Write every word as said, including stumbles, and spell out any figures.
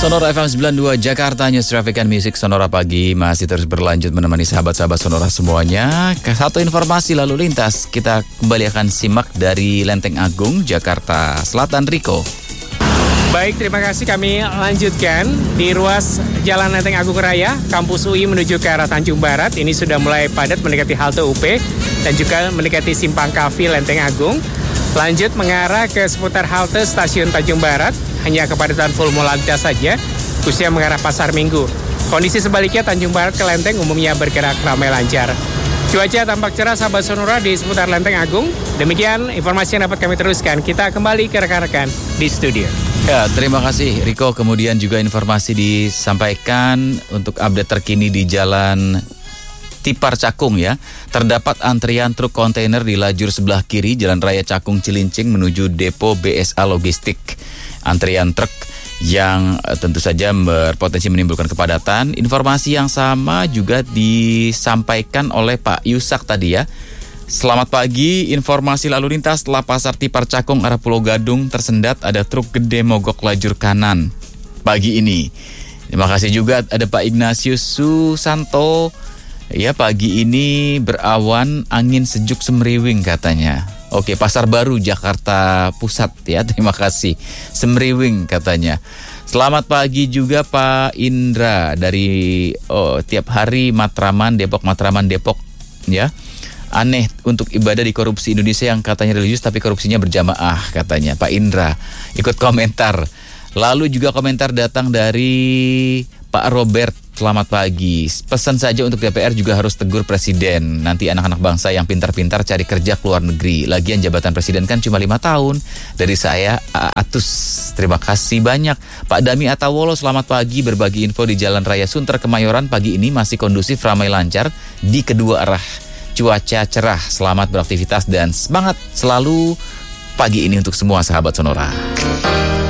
Sonora F M sembilan puluh dua Jakarta, News Traffic and Music. Sonora pagi masih terus berlanjut menemani sahabat-sahabat Sonora semuanya. Satu informasi lalu lintas kita kembali akan simak dari Lenteng Agung, Jakarta Selatan, Riko. Baik, terima kasih. Kami lanjutkan di ruas Jalan Lenteng Agung Raya, Kampus U I menuju ke arah Tanjung Barat. Ini sudah mulai padat mendekati halte U P dan juga mendekati Simpang Kafi Lenteng Agung. Lanjut mengarah ke seputar halte Stasiun Tanjung Barat, hanya kepadatan full mobilitas saja, khususnya mengarah Pasar Minggu. Kondisi sebaliknya Tanjung Barat ke Lenteng umumnya bergerak ramai lancar. Cuaca tampak cerah sahabat Sonora di seputar Lenteng Agung. Demikian informasi yang dapat kami teruskan. Kita kembali ke rekan-rekan di studio. Ya, terima kasih Riko. Kemudian juga informasi disampaikan untuk update terkini di Jalan Tipar Cakung ya. Terdapat antrian truk kontainer di lajur sebelah kiri Jalan Raya Cakung Cilincing menuju depo B S A Logistik. Antrian truk yang tentu saja berpotensi menimbulkan kepadatan. Informasi yang sama juga disampaikan oleh Pak Yusak tadi ya. Selamat pagi, informasi lalu lintas setelah Pasar Tipar Cakung arah Pulau Gadung tersendat, ada truk gede mogok lajur kanan pagi ini. Terima kasih juga ada Pak Ignatius Susanto. Ya, pagi ini berawan, angin sejuk semriwing katanya. Oke, Pasar Baru Jakarta Pusat ya, terima kasih. Semriwing katanya. Selamat pagi juga Pak Indra dari oh, tiap hari Matraman, Depok, Matraman, Depok ya. Aneh untuk ibadah di korupsi Indonesia yang katanya religius tapi korupsinya berjamaah katanya. Pak Indra ikut komentar. Lalu juga komentar datang dari Pak Robert. Selamat pagi. Pesan saja untuk D P R juga harus tegur presiden. Nanti anak-anak bangsa yang pintar-pintar cari kerja ke luar negeri. Lagian jabatan presiden kan cuma lima tahun. Dari saya, Atus. Terima kasih banyak. Pak Dami Atawolo, selamat pagi. Berbagi info di Jalan Raya Sunter Kemayoran pagi ini masih kondusif, ramai lancar di kedua arah. Cuaca cerah, selamat beraktivitas dan semangat selalu pagi ini untuk semua sahabat Sonora.